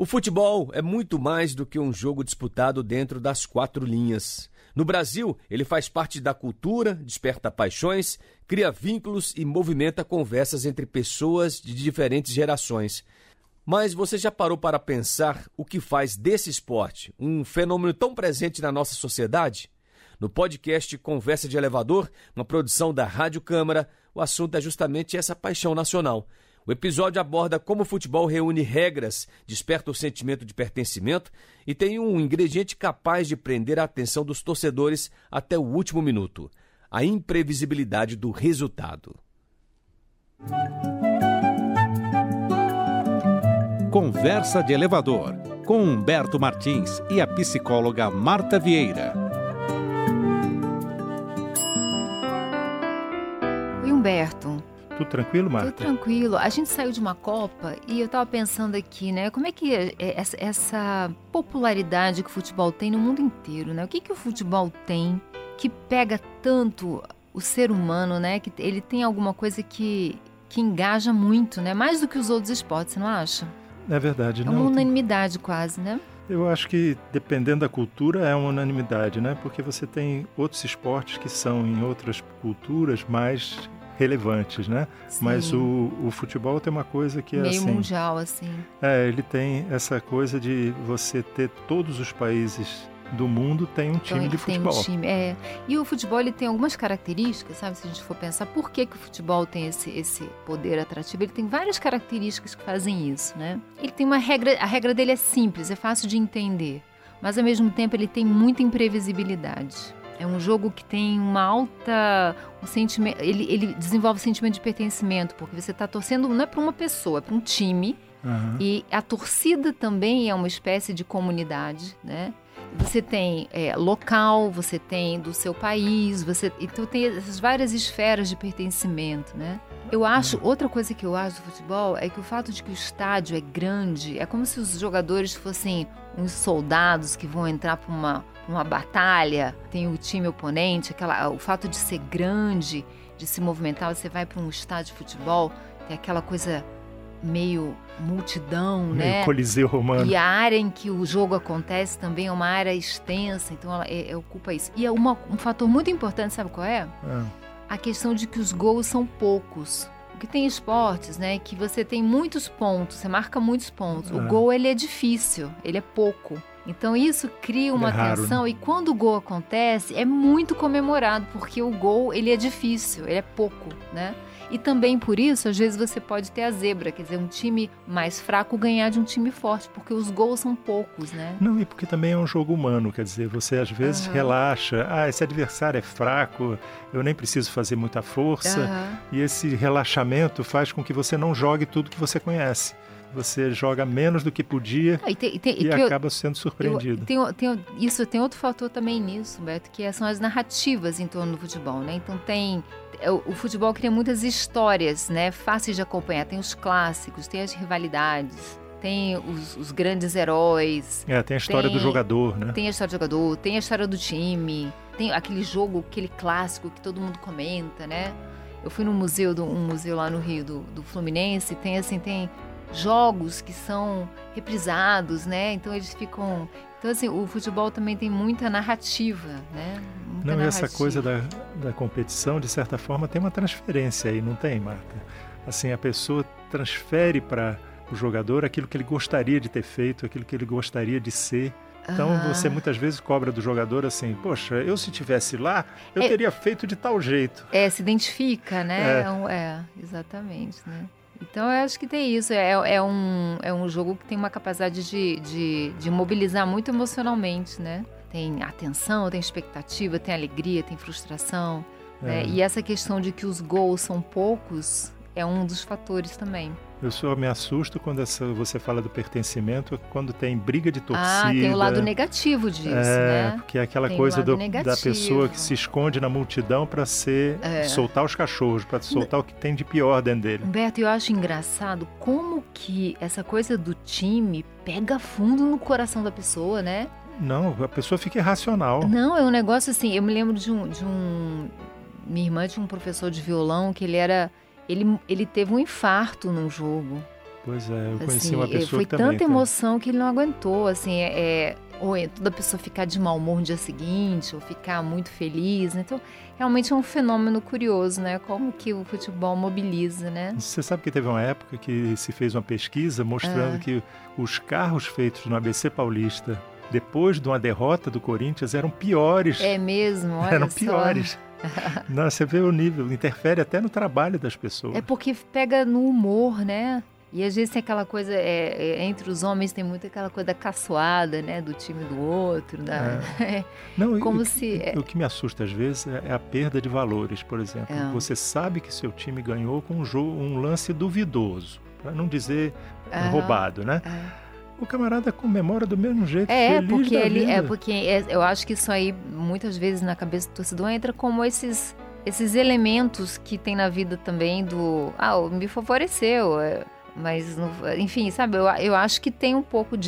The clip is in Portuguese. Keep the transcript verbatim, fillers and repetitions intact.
O futebol é muito mais do que um jogo disputado dentro das quatro linhas. No Brasil, ele faz parte da cultura, desperta paixões, cria vínculos e movimenta conversas entre pessoas de diferentes gerações. Mas você já parou para pensar o que faz desse esporte um fenômeno tão presente na nossa sociedade? No podcast Conversa de Elevador, uma produção da Rádio Câmara, o assunto é justamente essa paixão nacional. O episódio aborda como o futebol reúne regras, desperta o sentimento de pertencimento e tem um ingrediente capaz de prender a atenção dos torcedores até o último minuto: a imprevisibilidade do resultado. Conversa de Elevador, com Humberto Martins e a psicóloga Marta Vieira. Oi, Humberto. Tudo tranquilo, Marta? Tudo tranquilo. A gente saiu de uma Copa e eu estava pensando aqui, né? Como é que é essa, essa popularidade que o futebol tem no mundo inteiro, né? O que, que o futebol tem que pega tanto o ser humano, né? Que ele tem alguma coisa que, que engaja muito, né? Mais do que os outros esportes, você não acha? É verdade. É não, uma unanimidade quase, né? Eu acho que, dependendo da cultura, é uma unanimidade, né? Porque você tem outros esportes que são, em outras culturas, mais relevantes, né? Sim. Mas o, o futebol tem uma coisa que é meio assim... mundial, assim. É, ele tem essa coisa de você ter todos os países do mundo tem um time então, de futebol. Tem um time, é. E o futebol, ele tem algumas características, sabe? Se a gente for pensar por que, que o futebol tem esse, esse poder atrativo, ele tem várias características que fazem isso, né? Ele tem uma regra, a regra dele é simples, é fácil de entender, mas ao mesmo tempo ele tem muita imprevisibilidade. É um jogo que tem uma alta... Um sentimento, ele, ele desenvolve o sentimento de pertencimento, porque você está torcendo não é para uma pessoa, é para um time. Uhum. E a torcida também é uma espécie de comunidade, né? Você tem é, local, você tem do seu país, você então tem essas várias esferas de pertencimento, né? Eu acho, outra coisa que eu acho do futebol é que o fato de que o estádio é grande, é como se os jogadores fossem uns soldados que vão entrar para uma, uma batalha, tem o time oponente, aquela, o fato de ser grande, de se movimentar, você vai para um estádio de futebol, tem aquela coisa meio multidão, meio né? Coliseu romano. E a área em que o jogo acontece também é uma área extensa, então ela é, é, ocupa isso. E é uma, um fator muito importante, sabe qual é? Ah. A questão de que os gols são poucos. Porque tem esportes, né, que você tem muitos pontos, você marca muitos pontos. Ah. O gol, ele é difícil, ele é pouco. Então isso cria uma é tensão, raro, né? E quando o gol acontece, é muito comemorado, porque o gol, ele é difícil, ele é pouco, né? E também por isso, às vezes você pode ter a zebra, quer dizer, um time mais fraco ganhar de um time forte, porque os gols são poucos, né? Não, e porque também é um jogo humano, quer dizer, você às vezes uhum. relaxa, ah, esse adversário é fraco, eu nem preciso fazer muita força, uhum. e esse relaxamento faz com que você não jogue tudo que você conhece. Você joga menos do que podia e, tem, tem, e acaba eu, sendo surpreendido. Eu, tem, tem, isso tem outro fator também nisso, Beto, que são as narrativas em torno do futebol, né? Então tem... O, o futebol cria muitas histórias, né? Fáceis de acompanhar. Tem os clássicos, tem as rivalidades, tem os, os grandes heróis. É, tem a história tem, do jogador, né? Tem a história do jogador, tem a história do time, tem aquele jogo, aquele clássico que todo mundo comenta, né? Eu fui no museu, do, um museu lá no Rio do, do Fluminense, tem assim, tem... jogos que são reprisados, né? Então eles ficam... Então, assim, o futebol também tem muita narrativa, né? Muita não, narrativa. E essa coisa da, da competição, de certa forma, tem uma transferência aí, não tem, Marta? Assim, a pessoa transfere para o jogador aquilo que ele gostaria de ter feito, aquilo que ele gostaria de ser. Então, ah. você muitas vezes cobra do jogador assim, poxa, eu se estivesse lá, eu é, teria feito de tal jeito. É, se identifica, né? É, é exatamente, né? Então, eu acho que tem isso. É, é, um, é um jogo que tem uma capacidade de, de, de mobilizar muito emocionalmente, né? Tem atenção, tem expectativa, tem alegria, tem frustração. É. Né? E essa questão de que os gols são poucos é um dos fatores também. Eu só me assusto quando essa, você fala do pertencimento, quando tem briga de torcida. Ah, tem o lado negativo disso, é, né? Porque é aquela tem coisa do, da pessoa que se esconde na multidão para ser é. soltar os cachorros, para soltar o que tem de pior dentro dele. Humberto, eu acho engraçado como que essa coisa do time pega fundo no coração da pessoa, né? Não, a pessoa fica irracional. Não, é um negócio assim, eu me lembro de um... De um minha irmã tinha um professor de violão que ele era... Ele, ele teve um infarto num jogo. Pois é, eu conheci assim, uma pessoa foi que também... tanta tem. emoção que ele não aguentou, assim, é, ou é toda pessoa ficar de mau humor no dia seguinte, ou ficar muito feliz, né? Então, realmente é um fenômeno curioso, né? Como que o futebol mobiliza, né? Você sabe que teve uma época que se fez uma pesquisa mostrando Ah. que os carros feitos no A B C Paulista, depois de uma derrota do Corinthians, eram piores. É mesmo, olha eram só. piores. Não, você vê o nível, interfere até no trabalho das pessoas. É porque pega no humor, né? E às vezes tem aquela coisa, é, é, entre os homens tem muito aquela coisa da caçoada, né? Do time do outro, da... É. Não, Como o, se... o, o que me assusta às vezes é a perda de valores, por exemplo. É. Você sabe que seu time ganhou com um, jogo, um lance duvidoso, para não dizer Ah. roubado, né? É. O camarada comemora do mesmo jeito, É, feliz porque da ele vida. é porque é, eu acho que isso aí muitas vezes na cabeça do torcedor entra como esses esses elementos que tem na vida também do ah, me favoreceu, é, mas enfim, sabe, eu, eu acho que tem um pouco